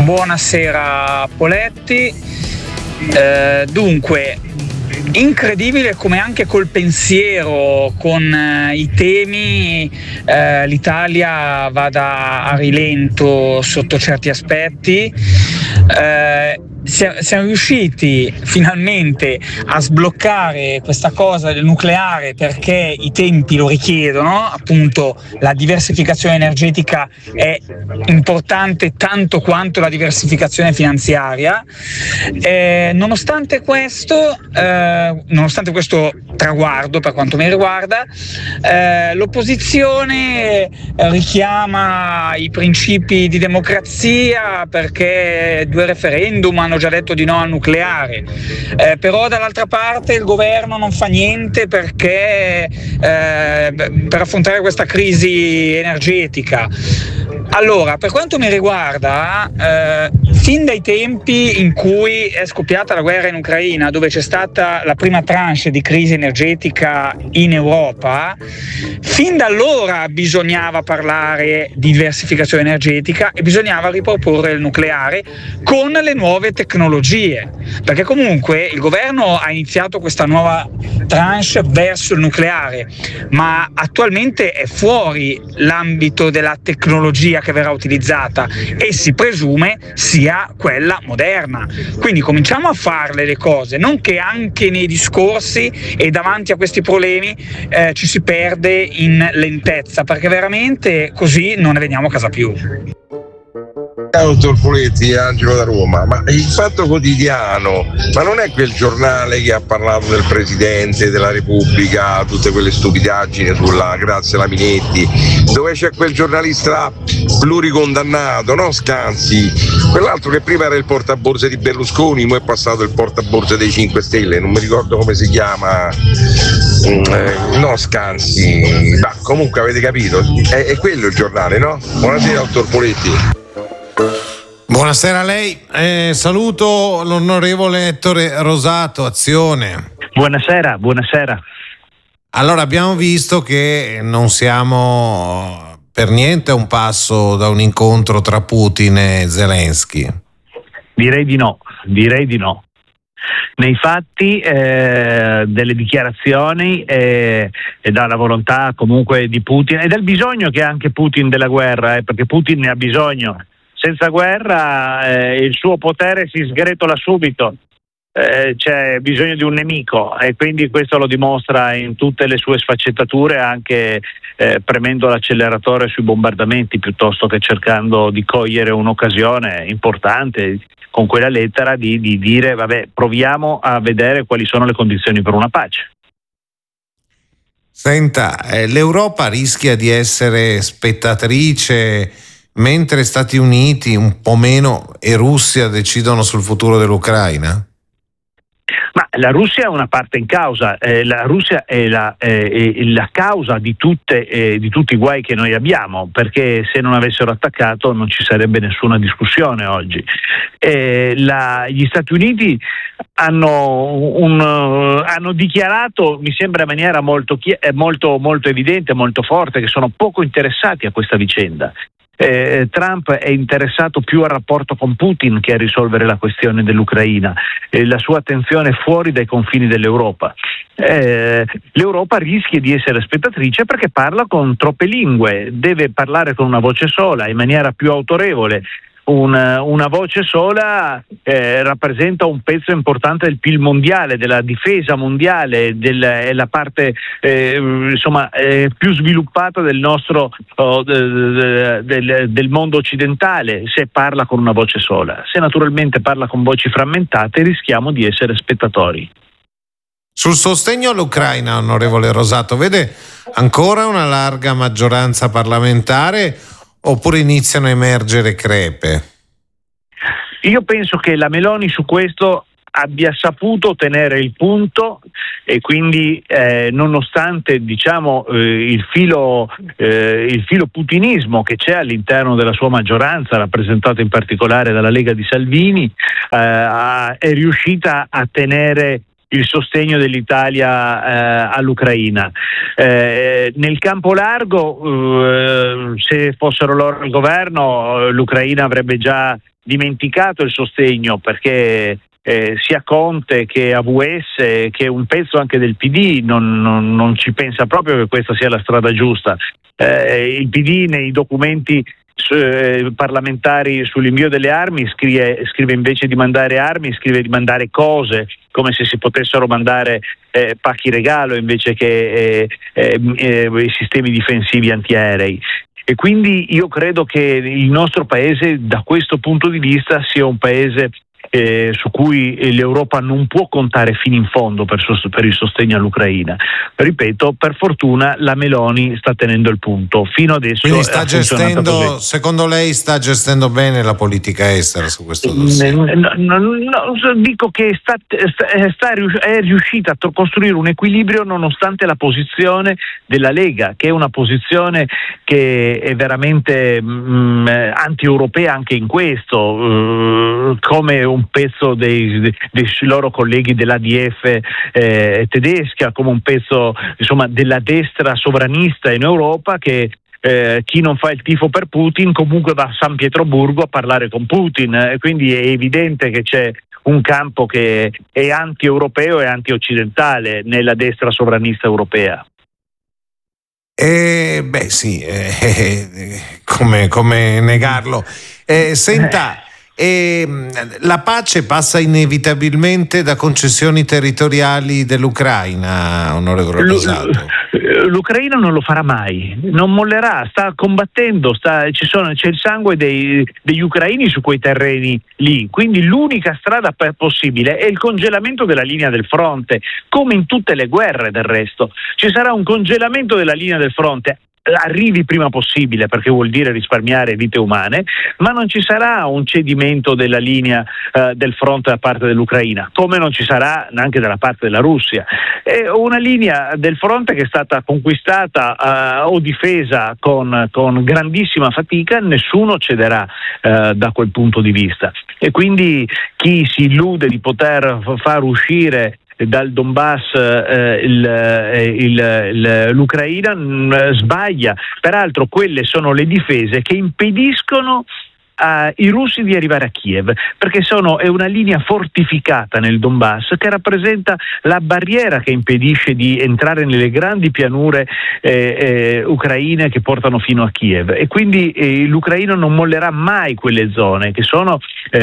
Buonasera Poletti. Dunque, incredibile come anche col pensiero, con i temi, l'Italia vada a rilento sotto certi aspetti. Siamo riusciti finalmente a sbloccare questa cosa del nucleare perché i tempi lo richiedono, appunto la diversificazione energetica è importante tanto quanto la diversificazione finanziaria. Nonostante questo traguardo, per quanto mi riguarda, l'opposizione richiama i principi di democrazia perché 2 referendum hanno già detto di no al nucleare, però dall'altra parte il governo non fa niente perché per affrontare questa crisi energetica. Allora, per quanto mi riguarda, fin dai tempi in cui è scoppiata la guerra in Ucraina, dove c'è stata la prima tranche di crisi energetica in Europa, fin da allora bisognava parlare di diversificazione energetica e bisognava riproporre il nucleare con le nuove tecnologie, perché comunque il governo ha iniziato questa nuova tranche verso il nucleare, ma attualmente è fuori l'ambito della tecnologia che verrà utilizzata e si presume sia quella moderna. Quindi cominciamo a farle le cose, non che anche nei discorsi e davanti a questi problemi ci si perde in lentezza, perché veramente così non ne veniamo a casa più. Ciao dottor Poletti, Angelo da Roma. Ma il Fatto Quotidiano, ma non è quel giornale che ha parlato del Presidente della Repubblica, tutte quelle stupidaggini sulla Grazia Laminetti, dove c'è quel giornalista pluricondannato, no Scanzi, quell'altro che prima era il portaborse di Berlusconi, ora è passato il portaborse dei 5 Stelle, non mi ricordo come si chiama, no Scanzi, ma comunque avete capito, è quello il giornale, no? Buonasera dottor Poletti. Buonasera a lei, saluto l'onorevole Ettore Rosato, Azione. Buonasera. Allora, abbiamo visto che non siamo per niente a un passo da un incontro tra Putin e Zelensky. Direi di no. Nei fatti, delle dichiarazioni e dalla volontà comunque di Putin e dal bisogno che ha anche Putin della guerra, perché Putin ne ha bisogno. Senza guerra il suo potere si sgretola subito, c'è bisogno di un nemico e quindi questo lo dimostra in tutte le sue sfaccettature, anche premendo l'acceleratore sui bombardamenti piuttosto che cercando di cogliere un'occasione importante con quella lettera di dire vabbè, proviamo a vedere quali sono le condizioni per una pace. Senta, l'Europa rischia di essere spettatrice mentre Stati Uniti un po' meno e Russia decidono sul futuro dell'Ucraina? Ma la Russia è una parte in causa, la Russia è la causa di tutti i guai che noi abbiamo, perché se non avessero attaccato non ci sarebbe nessuna discussione oggi. Gli Stati Uniti hanno dichiarato, mi sembra in maniera molto evidente, molto forte, che sono poco interessati a questa vicenda. Trump è interessato più al rapporto con Putin che a risolvere la questione dell'Ucraina, la sua attenzione è fuori dai confini dell'Europa. L'Europa rischia di essere spettatrice perché parla con troppe lingue, deve parlare con una voce sola, in maniera più autorevole. Una voce sola rappresenta un pezzo importante del PIL mondiale, della difesa mondiale, è la parte più sviluppata del nostro del mondo occidentale, se parla con una voce sola. Se naturalmente parla con voci frammentate rischiamo di essere spettatori. Sul sostegno all'Ucraina, onorevole Rosato, vede ancora una larga maggioranza parlamentare oppure iniziano a emergere crepe? Io penso che la Meloni su questo abbia saputo tenere il punto e quindi nonostante il filo putinismo che c'è all'interno della sua maggioranza, rappresentata in particolare dalla Lega di Salvini, è riuscita a tenere il sostegno dell'Italia all'Ucraina. Nel campo largo, se fossero loro al governo, l'Ucraina avrebbe già dimenticato il sostegno, perché sia Conte che AVS che un pezzo anche del PD non ci pensa proprio che questa sia la strada giusta. Il PD nei documenti parlamentari sull'invio delle armi scrive invece di mandare armi, scrive di mandare cose, come se si potessero mandare pacchi regalo invece che i sistemi difensivi antiaerei. E quindi io credo che il nostro paese da questo punto di vista sia un paese su cui l'Europa non può contare fino in fondo per il sostegno all'Ucraina. Ripeto, per fortuna la Meloni sta tenendo il punto. Fino adesso quindi secondo lei sta gestendo bene la politica estera su questo dossier? No, dico che è riuscita a costruire un equilibrio nonostante la posizione della Lega, che è una posizione che è veramente anti-europea anche in questo, come un pezzo dei loro colleghi dell'ADF tedesca, come un pezzo insomma della destra sovranista in Europa, che chi non fa il tifo per Putin comunque va a San Pietroburgo a parlare con Putin, quindi è evidente che c'è un campo che è anti-europeo e anti-occidentale nella destra sovranista europea. Sì, come negarlo. Senta, la pace passa inevitabilmente da concessioni territoriali dell'Ucraina, onorevole Rosato? L'Ucraina non lo farà mai, non mollerà, sta combattendo, c'è il sangue degli ucraini su quei terreni lì, quindi l'unica strada possibile è il congelamento della linea del fronte, come in tutte le guerre del resto. Ci sarà un congelamento della linea del fronte, arrivi prima possibile, perché vuol dire risparmiare vite umane, ma non ci sarà un cedimento della linea del fronte da parte dell'Ucraina, come non ci sarà neanche dalla parte della Russia. È una linea del fronte che è stata conquistata o difesa con grandissima fatica, nessuno cederà da quel punto di vista. E quindi chi si illude di poter far uscire dal Donbass l'Ucraina sbaglia. Peraltro quelle sono le difese che impediscono ai russi di arrivare a Kiev, perché è una linea fortificata nel Donbass che rappresenta la barriera che impedisce di entrare nelle grandi pianure ucraine che portano fino a Kiev, e quindi l'Ucraina non mollerà mai quelle zone che sono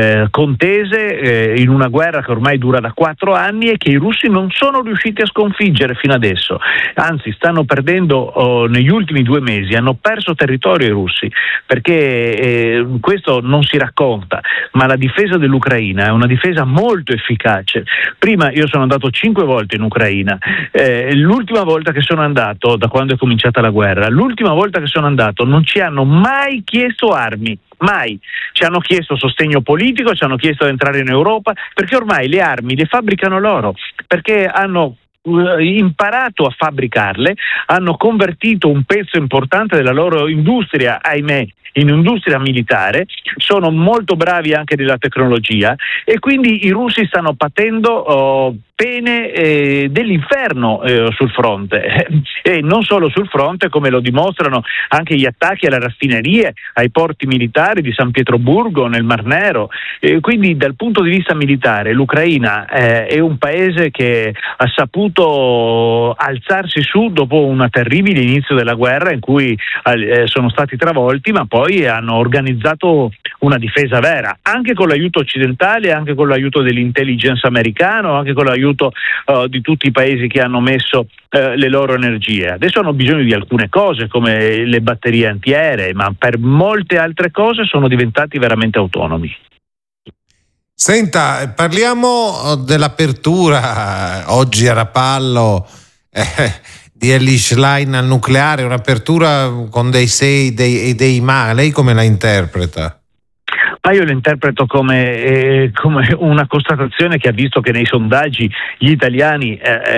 contese in una guerra che ormai dura da 4 anni e che i russi non sono riusciti a sconfiggere fino adesso, anzi stanno perdendo negli ultimi 2 mesi, hanno perso territorio i russi, perché questo non si racconta, ma la difesa dell'Ucraina è una difesa molto efficace. Prima io sono andato 5 volte in Ucraina, l'ultima volta che sono andato, da quando è cominciata la guerra, l'ultima volta che sono andato non ci hanno mai chiesto armi, mai. Ci hanno chiesto sostegno politico, ci hanno chiesto di entrare in Europa, perché ormai le armi le fabbricano loro, perché hanno imparato a fabbricarle, hanno convertito un pezzo importante della loro industria, ahimè, in industria militare, sono molto bravi anche nella tecnologia, e quindi i russi stanno patendo pene dell'inferno sul fronte, e non solo sul fronte, come lo dimostrano anche gli attacchi alle raffinerie, ai porti militari di San Pietroburgo nel Mar Nero. Quindi dal punto di vista militare l'Ucraina è un paese che ha saputo alzarsi su dopo un terribile inizio della guerra in cui sono stati travolti, ma poi hanno organizzato una difesa vera, anche con l'aiuto occidentale, anche con l'aiuto dell'intelligence americano, anche con l'aiuto di tutti i paesi che hanno messo le loro energie. Adesso hanno bisogno di alcune cose come le batterie antiaeree, ma per molte altre cose sono diventati veramente autonomi. Senta, parliamo dell'apertura oggi a Rapallo di Elish Line al nucleare, un'apertura con dei sei e dei ma. Lei come la interpreta? Ma io lo interpreto come una constatazione che ha visto che nei sondaggi gli italiani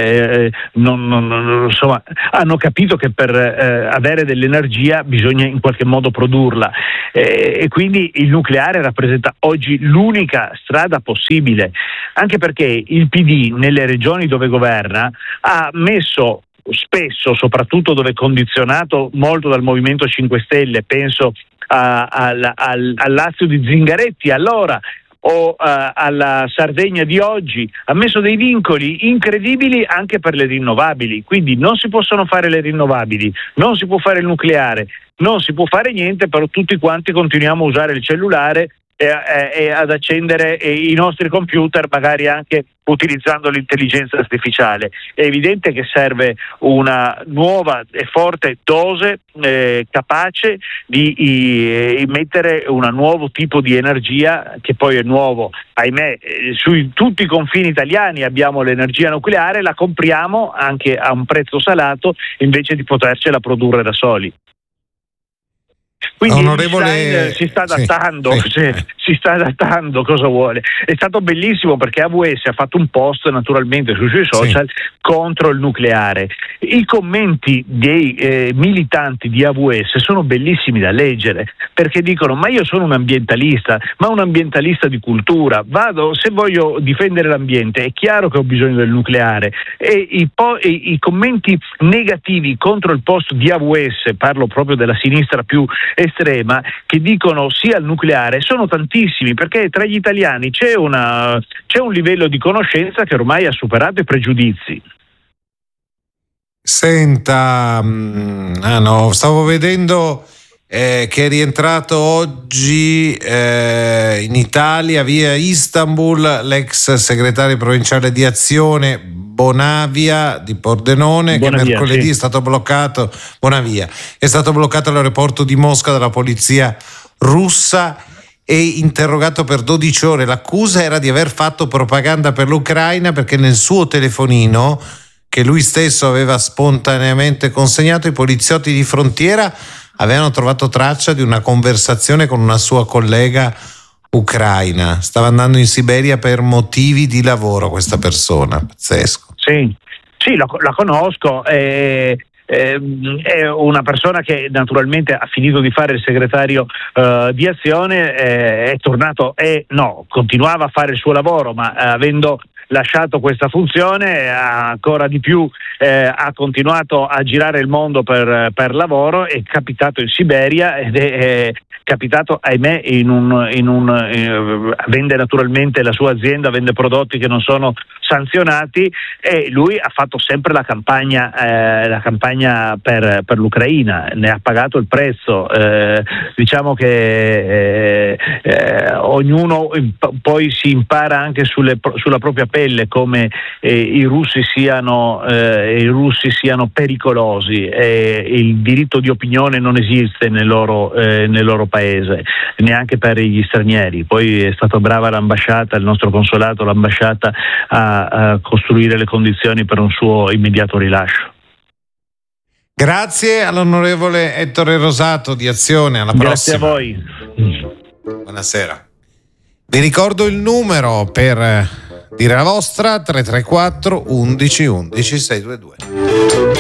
insomma, hanno capito che per avere dell'energia bisogna in qualche modo produrla, e quindi il nucleare rappresenta oggi l'unica strada possibile, anche perché il PD nelle regioni dove governa ha messo spesso, soprattutto dove è condizionato molto dal Movimento 5 Stelle, penso al Lazio di Zingaretti allora, o alla Sardegna di oggi, ha messo dei vincoli incredibili anche per le rinnovabili, quindi non si possono fare le rinnovabili, non si può fare il nucleare, non si può fare niente, però tutti quanti continuiamo a usare il cellulare e ad accendere i nostri computer, magari anche utilizzando l'intelligenza artificiale. È evidente che serve una nuova e forte dose capace di mettere un nuovo tipo di energia, che poi è nuovo, ahimè, su tutti i confini italiani abbiamo l'energia nucleare, la compriamo anche a un prezzo salato invece di potercela produrre da soli. Quindi Onorevole, si sta adattando, sì. si sta adattando, cosa vuole? È stato bellissimo perché AWS ha fatto un post naturalmente sui suoi social contro il nucleare. I commenti dei militanti di AWS sono bellissimi da leggere, perché dicono: ma io sono un ambientalista, ma un ambientalista di cultura, se voglio difendere l'ambiente è chiaro che ho bisogno del nucleare. E i commenti negativi contro il post di AWS, parlo proprio della sinistra più estrema, che dicono sì al nucleare, sono tantissimi, perché tra gli italiani c'è un livello di conoscenza che ormai ha superato i pregiudizi. Senta, stavo vedendo che è rientrato oggi in Italia via Istanbul l'ex segretario provinciale di Azione Bonavia di Pordenone, che mercoledì è stato bloccato. Bonavia è stato bloccato all'aeroporto di Mosca dalla polizia russa e interrogato per 12 ore. L'accusa era di aver fatto propaganda per l'Ucraina, perché nel suo telefonino, che lui stesso aveva spontaneamente consegnato, i poliziotti di frontiera avevano trovato traccia di una conversazione con una sua collega ucraina. Stava andando in Siberia per motivi di lavoro questa persona, pazzesco. Sì, la conosco, è una persona che naturalmente ha finito di fare il segretario di Azione, è tornato, continuava a fare il suo lavoro, ma avendo lasciato questa funzione ancora di più ha continuato a girare il mondo per lavoro, è capitato in Siberia ed è capitato, ahimè, vende naturalmente la sua azienda, vende prodotti che non sono sanzionati, e lui ha fatto sempre la campagna per l'Ucraina, ne ha pagato il prezzo. Diciamo che ognuno poi si impara anche sulla propria pelle come i russi siano pericolosi, il diritto di opinione non esiste nel loro paese, neanche per gli stranieri. Poi è stata brava l'ambasciata, il nostro consolato, l'ambasciata a costruire le condizioni per un suo immediato rilascio. Grazie all'onorevole Ettore Rosato di Azione, alla prossima. Grazie a voi. Buonasera. Vi ricordo il numero per dire la vostra: 334 11 11 622.